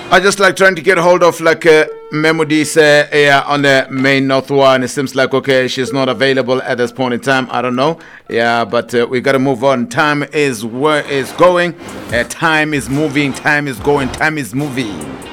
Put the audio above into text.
I just like trying to get hold of like Memodis on the main North one. It seems like okay, she's not available at this point in time. I don't know. Yeah, but we got to move on. Time is where is going. Time is moving. Time is going. Time is moving.